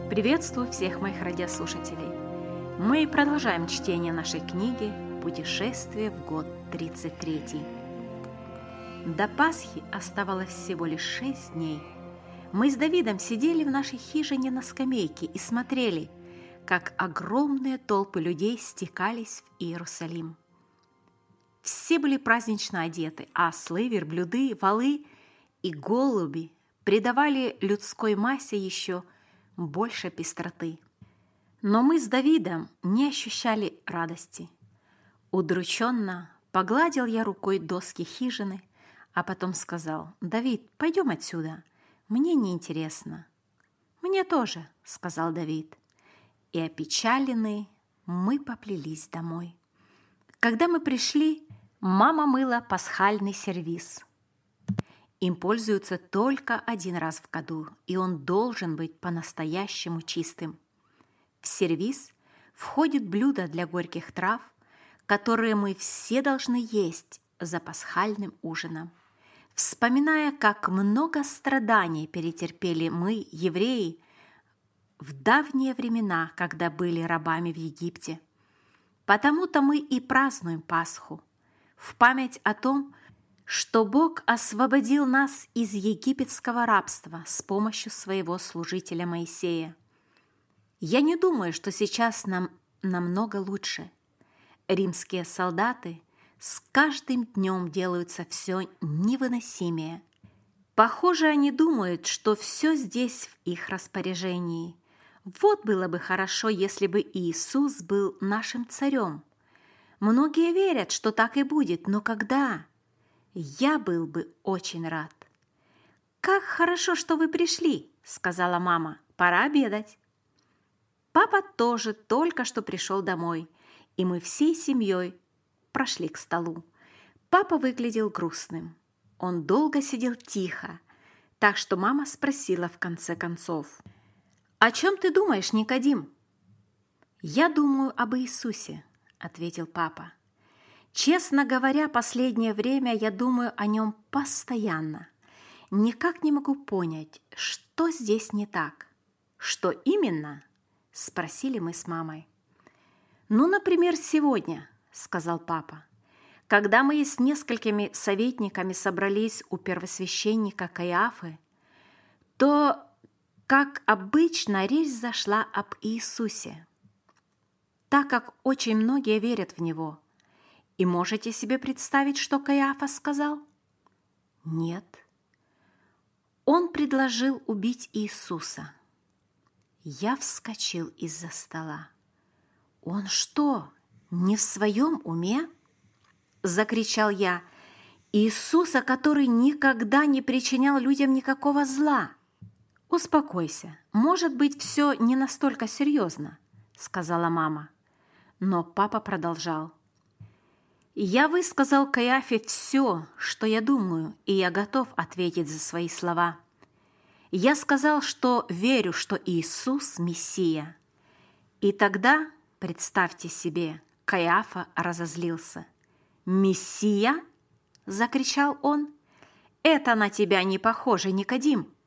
Приветствую всех моих радиослушателей. Мы продолжаем чтение нашей книги «Путешествие в год 33». До Пасхи оставалось всего лишь 6 дней. Мы с Давидом сидели в нашей хижине на скамейке и смотрели, как огромные толпы людей стекались в Иерусалим. Все были празднично одеты, а ослы, верблюды, волы и голуби придавали людской массе еще больше пестроты. Но мы с Давидом не ощущали радости. Удрученно погладил я рукой доски хижины, а потом сказал: «Давид, пойдем отсюда, мне неинтересно». «Мне тоже», — сказал Давид. И опечаленные мы поплелись домой. Когда мы пришли, мама мыла пасхальный сервиз. Им пользуются только один раз в году, и он должен быть по-настоящему чистым. В сервиз входит блюдо для горьких трав, которые мы все должны есть за пасхальным ужином. Вспоминая, как много страданий перетерпели мы, евреи, в давние времена, когда были рабами в Египте. Потому-то мы и празднуем Пасху, в память о том, что Бог освободил нас из египетского рабства с помощью своего служителя Моисея. Я не думаю, что сейчас нам намного лучше. Римские солдаты с каждым днем делаются все невыносимее. Похоже, они думают, что все здесь в их распоряжении. Вот было бы хорошо, если бы Иисус был нашим царем. Многие верят, что так и будет, но когда? Я был бы очень рад. «Как хорошо, что вы пришли», — сказала мама. «Пора обедать». Папа тоже только что пришел домой, и мы всей семьей прошли к столу. Папа выглядел грустным. Он долго сидел тихо, так что мама спросила в конце концов: «О чем ты думаешь, Никодим?» «Я думаю об Иисусе», — ответил папа. «Честно говоря, последнее время я думаю о нем постоянно. Никак не могу понять, что здесь не так». «Что именно?» — спросили мы с мамой. «Ну, например, сегодня», — сказал папа, «когда мы с несколькими советниками собрались у первосвященника Каиафы, то, как обычно, речь зашла об Иисусе, так как очень многие верят в Него. И можете себе представить, что Каиафа сказал? Нет. Он предложил убить Иисуса. Я вскочил из-за стола. «Он что, не в своем уме?» – закричал я. «Иисуса, который никогда не причинял людям никакого зла!» «Успокойся, может быть, все не настолько серьезно», – сказала мама. Но папа продолжал. «Я высказал Каиафе все, что я думаю, и я готов ответить за свои слова. Я сказал, что верю, что Иисус – Мессия». И тогда, представьте себе, Каиафа разозлился. «Мессия?» – закричал он. «Это на тебя не похоже, Никодим.